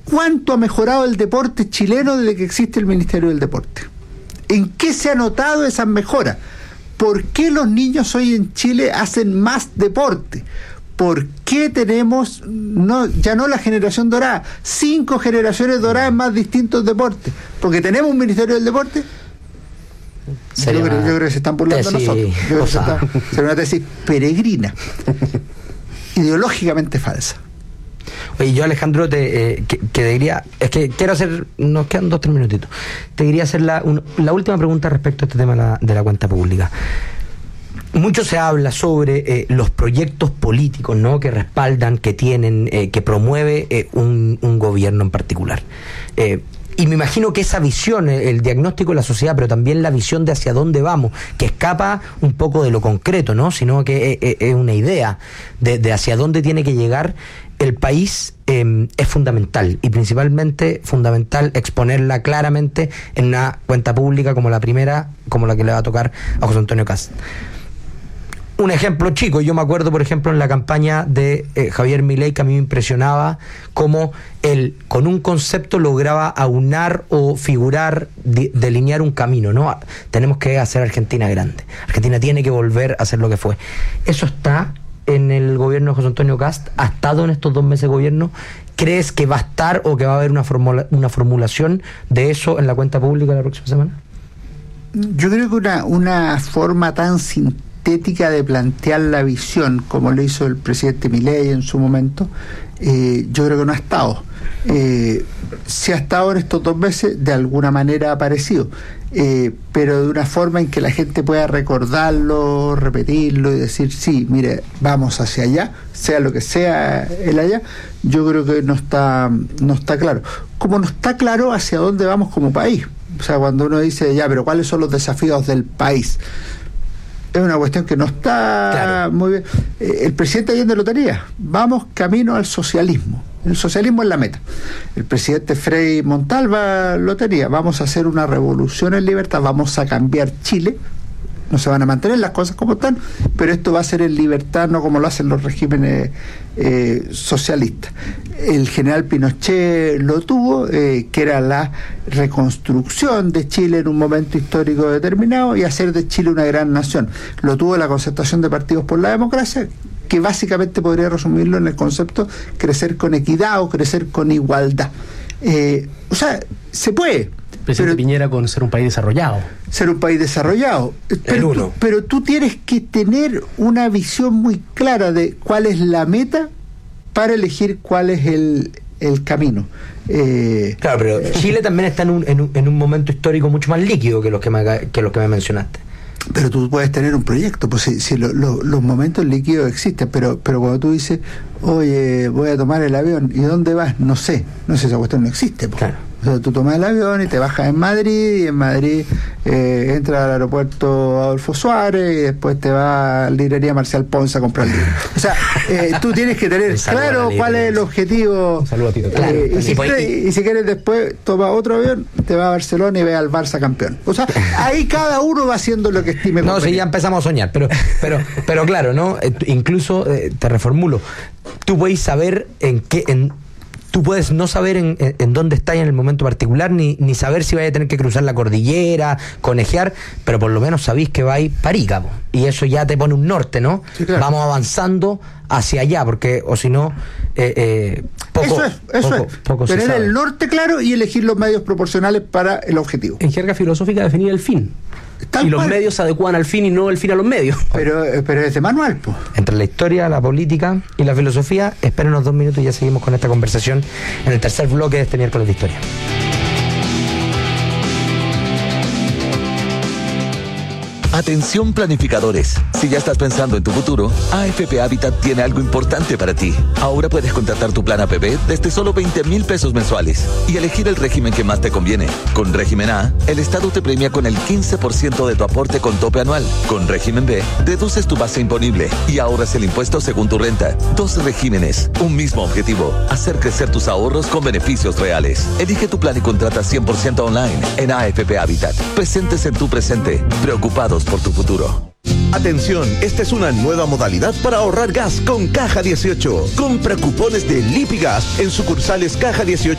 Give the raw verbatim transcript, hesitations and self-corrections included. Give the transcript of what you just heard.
¿cuánto ha mejorado el deporte chileno desde que existe el Ministerio del Deporte? ¿En qué se ha notado esas mejoras? ¿Por qué los niños hoy en Chile hacen más deporte? ¿Por qué tenemos, no, ya no la generación dorada, cinco generaciones doradas en más distintos deportes? ¿Porque tenemos un Ministerio del Deporte? Yo creo, yo creo que se están burlando de nosotros. Yo creo que se está, será una tesis peregrina, ideológicamente falsa. Oye, yo, Alejandro, te, eh, que, que diría, es que quiero hacer, nos quedan dos, tres minutitos, te quería hacer la, un, la última pregunta respecto a este tema de la, de la cuenta pública. Mucho se habla sobre eh, los proyectos políticos, ¿no?, que respaldan, que tienen, eh, que promueve eh, un, un gobierno en particular. Eh, y me imagino que esa visión, el diagnóstico de la sociedad, pero también la visión de hacia dónde vamos, que escapa un poco de lo concreto, ¿no?, sino que es, es una idea de, de hacia dónde tiene que llegar el país, eh, es fundamental, y principalmente fundamental exponerla claramente en una cuenta pública como la primera, como la que le va a tocar a José Antonio Kast. Un ejemplo chico, yo me acuerdo, por ejemplo, en la campaña de eh, Javier Milei, que a mí me impresionaba cómo él, con un concepto, lograba aunar o figurar, de, delinear un camino, ¿no? Tenemos que hacer Argentina grande. Argentina tiene que volver a ser lo que fue. Eso está en el gobierno de José Antonio Kast, ha estado en estos dos meses de gobierno. ¿Crees que va a estar o que va a haber una, formula, una formulación de eso en la cuenta pública la próxima semana? Yo creo que una, una forma tan sintética de plantear la visión, como lo hizo el presidente Milei en su momento, eh, yo creo que no ha estado. Eh, si ha estado en estos dos meses, de alguna manera ha aparecido, eh, pero de una forma en que la gente pueda recordarlo, repetirlo y decir, sí, mire, vamos hacia allá, sea lo que sea el allá, yo creo que no está, no está claro. Como no está claro hacia dónde vamos como país. O sea, cuando uno dice, ya, pero ¿cuáles son los desafíos del país? Es una cuestión que no está claro. Muy bien. Eh, el presidente Allende lo tenía. Vamos camino al socialismo. El socialismo es la meta. El presidente Frei Montalva lo tenía. Vamos a hacer una revolución en libertad. Vamos a cambiar Chile. No se van a mantener las cosas como están, pero esto va a ser en libertad, no como lo hacen los regímenes eh, socialistas. El general Pinochet lo tuvo, eh, que era la reconstrucción de Chile en un momento histórico determinado y hacer de Chile una gran nación. Lo tuvo la Concertación de Partidos por la Democracia, que básicamente podría resumirlo en el concepto crecer con equidad o crecer con igualdad. Eh, o sea, se puede. Presidente pero, Piñera con ser un país desarrollado. Ser un país desarrollado. Pero tú, pero tú tienes que tener una visión muy clara de cuál es la meta para elegir cuál es el, el camino. Eh, claro, pero eh, Chile también está en un, en, un, en un momento histórico mucho más líquido que los que me, que los que me mencionaste. Pero tú puedes tener un proyecto, pues si, si lo, lo, los momentos líquidos existen, pero pero cuando tú dices, oye, voy a tomar el avión, ¿y dónde vas? No sé, no sé, esa cuestión no existe. Pues. Claro. O sea, tú tomas el avión y te bajas en Madrid, y en Madrid eh, entras al aeropuerto Adolfo Suárez y después te vas a la librería Marcial Ponce a comprar libros. O sea, eh, tú tienes que tener claro cuál es el objetivo. Un saludo a ti, claro. eh, y, si quieres, y si quieres después toma otro avión, te vas a Barcelona y ve al Barça campeón. O sea, ahí cada uno va haciendo lo que estime. No, si ya empezamos a soñar, pero pero pero claro, ¿no? Eh, incluso eh, te reformulo. Tú puedes saber en qué en Tú puedes no saber en, en, en dónde estás en el momento particular, ni, ni saber si vais a tener que cruzar la cordillera, conejear, pero por lo menos sabéis que vais para Arica, y eso ya te pone un norte, ¿no? Sí, claro. Vamos avanzando hacia allá, porque o si no, eh, eh, poco, eso es, eso poco, es. Poco tener el norte claro y elegir los medios proporcionales para el objetivo. En jerga filosófica, definir el fin. Tal y los cual. Medios se adecuan al fin y no el fin a los medios. Pero, pero es de manual, pues. Entre la historia, la política y la filosofía, esperen unos dos minutos y ya seguimos con esta conversación en el tercer bloque de este miércoles de historia. Atención planificadores, si ya estás pensando en tu futuro, A F P Habitat tiene algo importante para ti. Ahora puedes contratar tu plan A P B desde solo veinte mil pesos mensuales y elegir el régimen que más te conviene. Con régimen A, el Estado te premia con el quince por ciento de tu aporte con tope anual. Con régimen B, deduces tu base imponible y ahorras el impuesto según tu renta. Dos regímenes, un mismo objetivo, hacer crecer tus ahorros con beneficios reales. Elige tu plan y contrata cien por ciento online en A F P Habitat. Presentes en tu presente, preocupados por tu futuro. Atención, esta es una nueva modalidad para ahorrar gas con Caja dieciocho. Compra cupones de Lipigas en sucursales Caja dieciocho